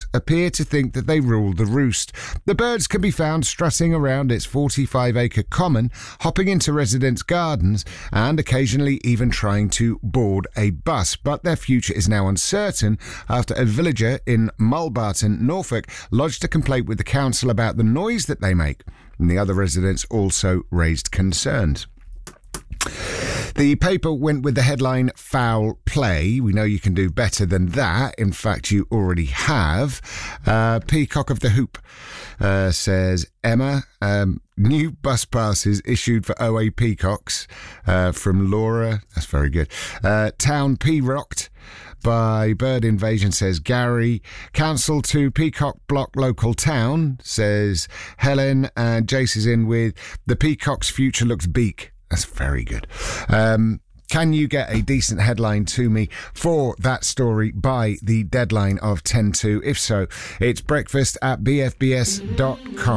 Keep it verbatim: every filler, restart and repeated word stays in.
appear to think that they rule the roost. The birds can be found strutting around its forty-five acre common, hopping into residents' gardens, and occasionally even trying to board a bus. But their future is now uncertain after a villager in Mulbarton, Norfolk, lodged a complaint with the council about the noise that they make. And the other residents also raised concerns. The paper went with the headline, Foul Play. We know you can do better than that. In fact, you already have. Uh, Peacock of the Hoop uh, says, Emma, um, new bus passes issued for O A Peacocks uh, from Laura. That's very good. Uh, Town P-Rocked by Bird Invasion, says Gary. Council to Peacock Block Local Town, says Helen. And Jace is in with the Peacock's future looks beak. That's very good. Um, can you get a decent headline to me for that story by the deadline of ten to? If so, it's breakfast at b f b s dot com.